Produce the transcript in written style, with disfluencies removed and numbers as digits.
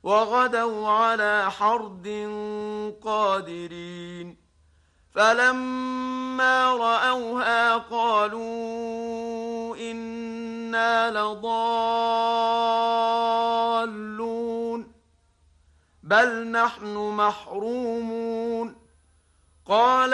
وغدوا على حرد قادرين فلما رأوها قالوا إنا لضالون بل نحن محرومون قال